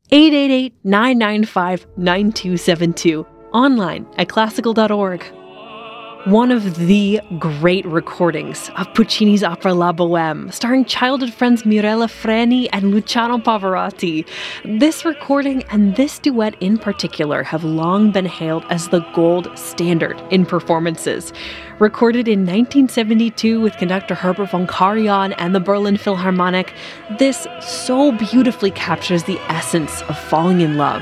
888-995-9272. Online at classical.org. One of the great recordings of Puccini's opera La Bohème, starring childhood friends Mirella Freni and Luciano Pavarotti. This recording and this duet in particular have long been hailed as the gold standard in performances. Recorded in 1972 with conductor Herbert von Karajan and the Berlin Philharmonic, this so beautifully captures the essence of falling in love.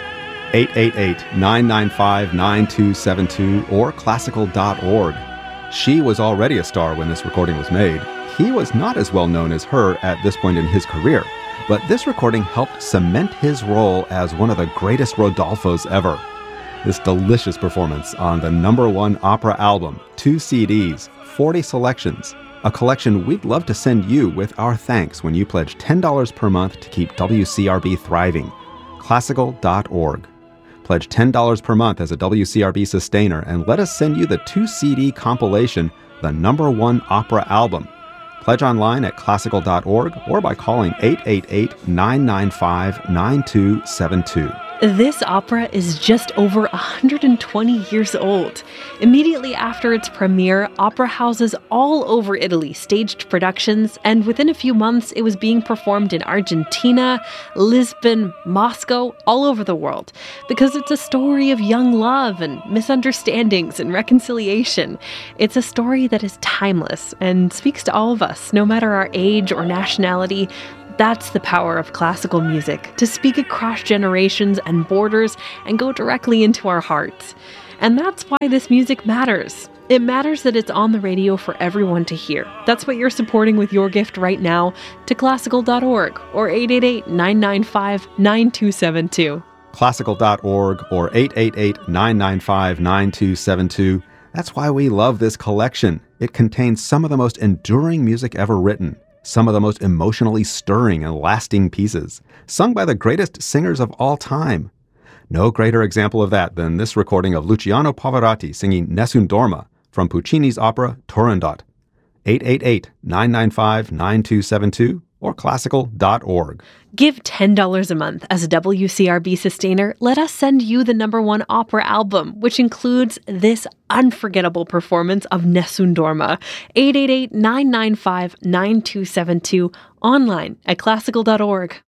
888-995-9272 or classical.org. She was already a star when this recording was made. He was not as well known as her at this point in his career, but this recording helped cement his role as one of the greatest Rodolfos ever. This delicious performance on the #1 opera album, 2 CDs, 40 selections, a collection we'd love to send you with our thanks when you pledge $10 per month to keep WCRB thriving. Classical.org. Pledge $10 per month as a WCRB sustainer and let us send you the 2 CD compilation, the #1 opera album. Pledge online at classical.org or by calling 888-995-9272. This opera is just over 120 years old. Immediately after its premiere, opera houses all over Italy staged productions, and within a few months it was being performed in Argentina, Lisbon, Moscow, all over the world, because it's a story of young love and misunderstandings and reconciliation. It's a story that is timeless and speaks to all of us, no matter our age or nationality. That's the power of classical music, to speak across generations and borders and go directly into our hearts. And that's why this music matters. It matters that it's on the radio for everyone to hear. That's what you're supporting with your gift right now to classical.org or 888-995-9272. Classical.org or 888-995-9272. That's why we love this collection. It contains some of the most enduring music ever written. Some of the most emotionally stirring and lasting pieces, sung by the greatest singers of all time. No greater example of that than this recording of Luciano Pavarotti singing Nessun Dorma from Puccini's opera Turandot. 888-995-9272 or classical.org. Give $10 a month as a WCRB sustainer. Let us send you the #1 opera album, which includes this unforgettable performance of Nessun Dorma. 888-995-9272, online at classical.org.